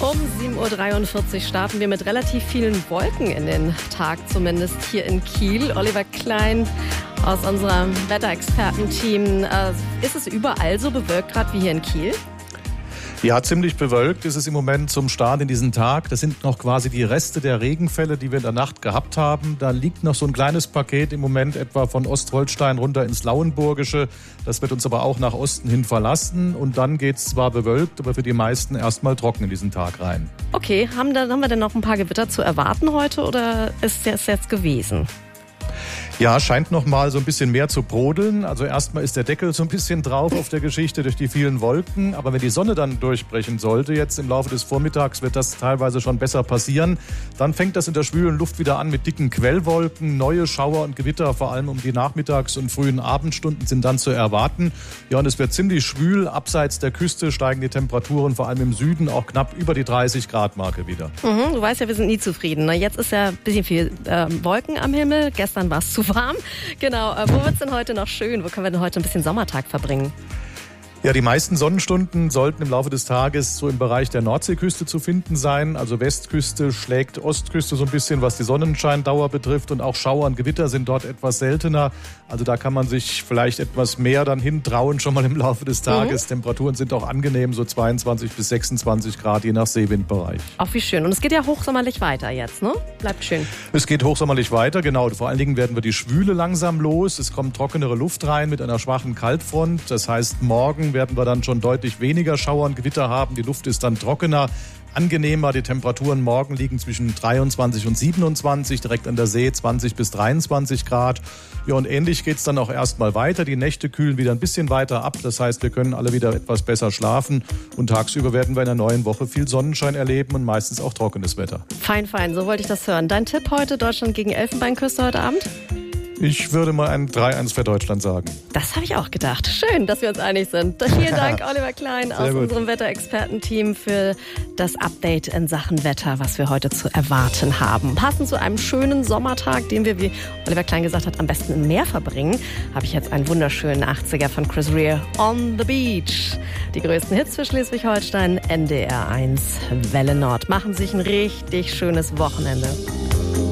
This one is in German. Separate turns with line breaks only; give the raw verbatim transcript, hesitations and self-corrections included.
Um sieben Uhr dreiundvierzig starten wir mit relativ vielen Wolken in den Tag, zumindest hier in Kiel. Oliver Klein aus unserem Wetterexpertenteam. Äh, ist es überall so bewölkt, gerade wie hier in Kiel?
Ja, ziemlich bewölkt ist es im Moment zum Start in diesen Tag. Das sind noch quasi die Reste der Regenfälle, die wir in der Nacht gehabt haben. Da liegt noch so ein kleines Paket im Moment etwa von Ostholstein runter ins Lauenburgische. Das wird uns aber auch nach Osten hin verlassen. Und dann geht es zwar bewölkt, aber für die meisten erstmal trocken in diesen Tag rein.
Okay, haben, da, haben wir denn noch ein paar Gewitter zu erwarten heute oder ist es jetzt gewesen?
Ja, scheint noch mal so ein bisschen mehr zu brodeln. Also erstmal ist der Deckel so ein bisschen drauf auf der Geschichte durch die vielen Wolken. Aber wenn die Sonne dann durchbrechen sollte, jetzt im Laufe des Vormittags, wird das teilweise schon besser passieren. Dann fängt das in der schwülen Luft wieder an mit dicken Quellwolken. Neue Schauer und Gewitter, vor allem um die Nachmittags- und frühen Abendstunden, sind dann zu erwarten. Ja, und es wird ziemlich schwül. Abseits der Küste steigen die Temperaturen, vor allem im Süden, auch knapp über die dreißig Grad Marke wieder.
Mhm, du weißt ja, wir sind nie zufrieden. Na, jetzt ist ja ein bisschen viel äh, Wolken am Himmel. Gestern war es zu warm. Genau, äh, wo wird's denn heute noch schön? Wo können wir denn heute ein bisschen Sommertag verbringen?
Ja, die meisten Sonnenstunden sollten im Laufe des Tages so im Bereich der Nordseeküste zu finden sein. Also Westküste schlägt Ostküste so ein bisschen, was die Sonnenscheindauer betrifft. Und auch Schauer und Gewitter sind dort etwas seltener. Also da kann man sich vielleicht etwas mehr dann hintrauen, schon mal im Laufe des Tages. Mhm. Temperaturen sind auch angenehm, so zweiundzwanzig bis sechsundzwanzig Grad, je nach Seewindbereich.
Auch wie schön. Und es geht ja hochsommerlich weiter jetzt, ne? Bleibt schön.
Es geht hochsommerlich weiter, genau. Vor allen Dingen werden wir die Schwüle langsam los. Es kommt trockenere Luft rein mit einer schwachen Kaltfront. Das heißt, morgen werden wir dann schon deutlich weniger Schauer und Gewitter haben. Die Luft ist dann trockener, angenehmer. Die Temperaturen morgen liegen zwischen dreiundzwanzig und siebenundzwanzig, direkt an der See zwanzig bis dreiundzwanzig Grad. Ja, und ähnlich geht's dann auch erstmal weiter. Die Nächte kühlen wieder ein bisschen weiter ab. Das heißt, wir können alle wieder etwas besser schlafen. Und tagsüber werden wir in der neuen Woche viel Sonnenschein erleben und meistens auch trockenes Wetter.
Fein, fein, so wollte ich das hören. Dein Tipp heute, Deutschland gegen Elfenbeinküste heute Abend?
Ich würde mal ein drei eins für Deutschland sagen.
Das habe ich auch gedacht. Schön, dass wir uns einig sind. Vielen Dank, Oliver Klein aus unserem Wetterexpertenteam für das Update in Sachen Wetter, was wir heute zu erwarten haben. Passend zu einem schönen Sommertag, den wir, wie Oliver Klein gesagt hat, am besten im Meer verbringen, habe ich jetzt einen wunderschönen achtziger von Chris Rea, On the Beach. Die größten Hits für Schleswig-Holstein, N D R eins, Welle Nord. Machen sich ein richtig schönes Wochenende.